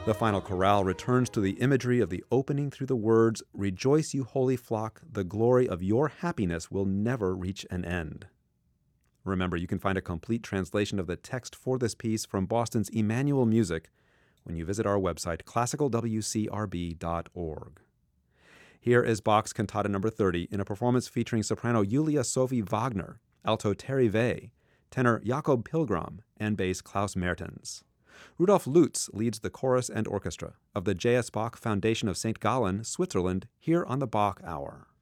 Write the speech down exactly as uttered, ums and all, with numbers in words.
The final chorale returns to the imagery of the opening through the words, "Rejoice, you holy flock, the glory of your happiness will never reach an end." Remember, you can find a complete translation of the text for this piece from Boston's Emmanuel Music when you visit our website, classical w c r b dot org. Here is Bach's Cantata number thirty in a performance featuring soprano Julia Sophie Wagner, alto Terry Vey, tenor Jakob Pilgrim, and bass Klaus Mertens. Rudolf Lutz leads the chorus and orchestra of the J S. Bach Foundation of Saint Gallen, Switzerland, here on the Bach Hour.